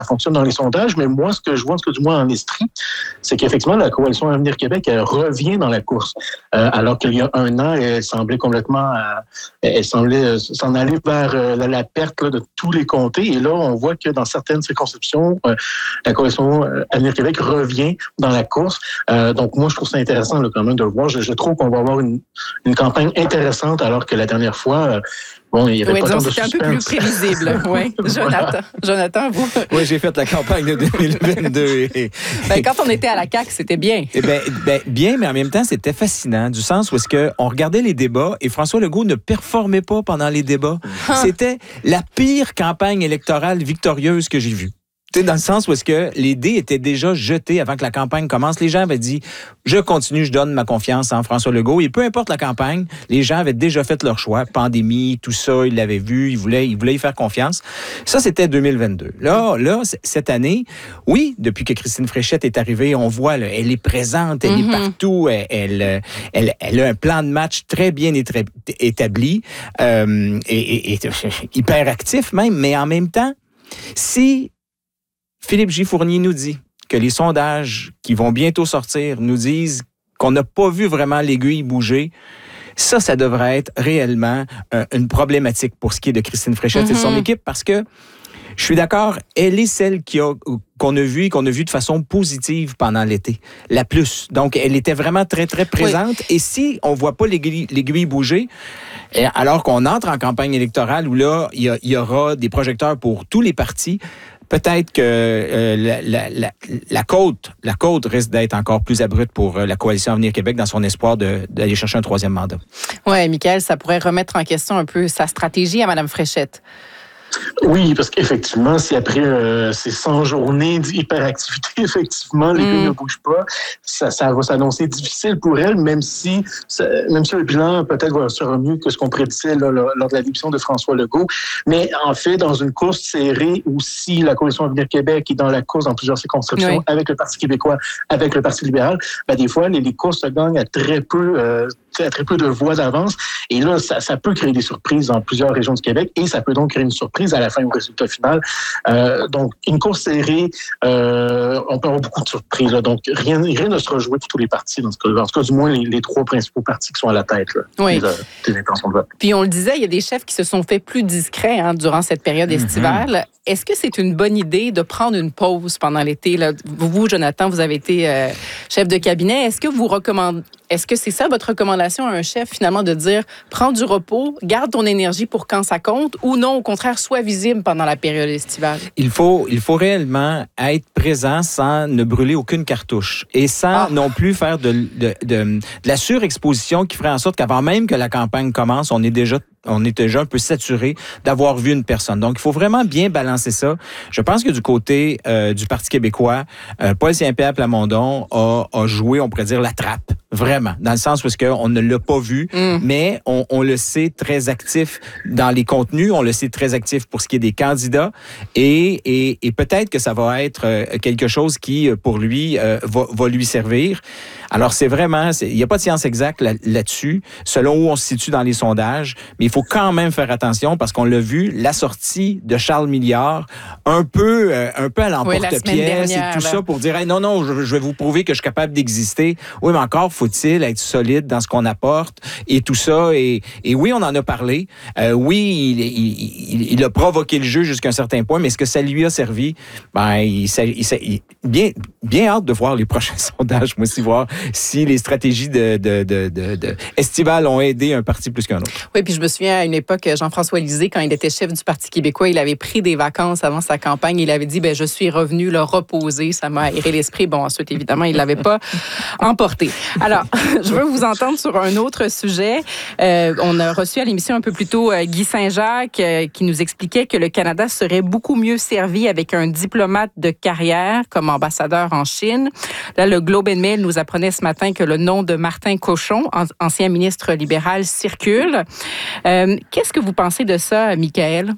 fonctionne dans les sondages, mais moi, ce que je vois, du moins en Estrie, c'est qu'effectivement, la coalition Avenir Québec, elle revient dans la course. Alors qu'il y a un an, elle semblait s'en aller vers la perte là, de tous les comtés. Et là, on voit que dans certaines circonscriptions, la coalition Avenir Québec revient dans la course. Donc, moi, je trouve ça intéressant là, quand même de le voir. Je trouve qu'on va avoir une campagne intéressante, alors que la dernière fois, il y avait pas tant de suspense. C'était un peu plus prévisible. Oui, Jonathan, vous? Oui, j'ai fait la campagne de 2022. Quand on était à la CAQ, c'était bien. Bien, mais en même temps, c'était fascinant, du sens où est-ce qu'on regardait les débats et François Legault ne performait pas pendant les débats. C'était la pire campagne électorale victorieuse que j'ai vue. Dans le sens où est-ce que les dés étaient déjà jetés avant que la campagne commence. Les gens avaient dit, je continue, je donne ma confiance en François Legault. Et peu importe la campagne, les gens avaient déjà fait leur choix. Pandémie, tout ça, ils l'avaient vu, ils voulaient y faire confiance. Ça, c'était 2022. Là, cette année, oui, depuis que Christine Fréchette est arrivée, on voit, là, elle est présente, elle est partout, elle a un plan de match très bien établi, et hyper actif même, mais en même temps, si Philippe J. Fournier nous dit que les sondages qui vont bientôt sortir nous disent qu'on n'a pas vu vraiment l'aiguille bouger. Ça devrait être réellement une problématique pour ce qui est de Christine Fréchette et de son équipe, parce que je suis d'accord, elle est celle qu'on a vue de façon positive pendant l'été, la plus. Donc, elle était vraiment très, très présente. Oui. Et si on ne voit pas l'aiguille bouger, alors qu'on entre en campagne électorale où là, il y aura des projecteurs pour tous les partis, peut-être que la côte risque d'être encore plus abrupte pour la coalition Avenir Québec dans son espoir d'aller chercher un troisième mandat. Oui, Michaël, ça pourrait remettre en question un peu sa stratégie à Mme Fréchette. Oui, parce qu'effectivement, si après ces 100 journées d'hyperactivité, effectivement, les pays ne bougent pas, ça va s'annoncer difficile pour elle, même si le bilan peut-être sera mieux que ce qu'on prédisait lors de la démission de François Legault. Mais en fait, dans une course serrée où si la coalition Avenir Québec est dans la course dans plusieurs circonscriptions avec le Parti québécois, avec le Parti libéral, des fois, les courses se gagnent à très peu de voix d'avance. Et là, ça peut créer des surprises dans plusieurs régions du Québec et ça peut donc créer une surprise à la fin au résultat final. Donc, une course serrée, on peut avoir beaucoup de surprises. Là. Donc, rien ne sera joué pour tous les partis. Dans ce cas, en tout cas, du moins, les trois principaux partis qui sont à la tête des intentions de vote. Puis, on le disait, il y a des chefs qui se sont fait plus discrets durant cette période estivale. Est-ce que c'est une bonne idée de prendre une pause pendant l'été? Là? Vous, Jonathan, vous avez été chef de cabinet. Est-ce que c'est ça votre recommandation à un chef, finalement, de dire prends du repos, garde ton énergie pour quand ça compte, ou non, au contraire, sois visible pendant la période estivale? Il faut réellement être présent sans ne brûler aucune cartouche et sans non plus faire de la surexposition qui ferait en sorte qu'avant même que la campagne commence, on est déjà un peu saturé d'avoir vu une personne. Donc, il faut vraiment bien balancer ça. Je pense que du côté du Parti québécois, Paul Saint-Pierre Plamondon a joué, on pourrait dire, la trappe. Vraiment. Dans le sens où on ne l'a pas vu, mais on le sait très actif dans les contenus, on le sait très actif pour ce qui est des candidats et peut-être que ça va être quelque chose qui, pour lui, va lui servir. Alors, c'est vraiment, il n'y a pas de science exacte là-dessus, selon où on se situe dans les sondages, mais il faut quand même faire attention parce qu'on l'a vu, la sortie de Charles Milliard, un peu à l'emporte-pièce et tout ça pour dire hey, non, je vais vous prouver que je suis capable d'exister. Oui, mais encore faut-il être solide dans ce qu'on apporte et tout ça. Et oui, on en a parlé. Oui, il a provoqué le jeu jusqu'à un certain point, mais est-ce que ça lui a servi? Bien hâte de voir les prochains sondages, moi aussi, voir si les stratégies de estivales ont aidé un parti plus qu'un autre. Oui, puis je me souviens à une époque, Jean-François Lisée, quand il était chef du Parti québécois, il avait pris des vacances avant sa campagne. Il avait dit, je suis revenu le reposer. Ça m'a aéré l'esprit. Bon, ensuite, évidemment, il ne l'avait pas emporté. Alors, je veux vous entendre sur un autre sujet. On a reçu à l'émission un peu plus tôt Guy Saint-Jacques qui nous expliquait que le Canada serait beaucoup mieux servi avec un diplomate de carrière comme ambassadeur en Chine. Là, le Globe and Mail nous apprenait ce matin que le nom de Martin Cauchon, ancien ministre libéral, circule. Qu'est-ce que vous pensez de ça, Michaël?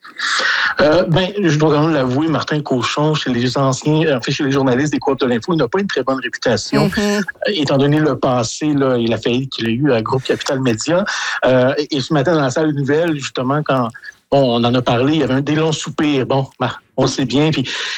Je dois quand même l'avouer, Martin Cauchon, chez les journalistes des Coop de l'Info, il n'a pas une très bonne réputation. Étant donné le passé, il a failli qu'il a eu à Groupe Capital Média. Et ce matin, dans la salle de nouvelles, justement, quand on en a parlé, il y avait des longs soupirs. on le sait bien. Puis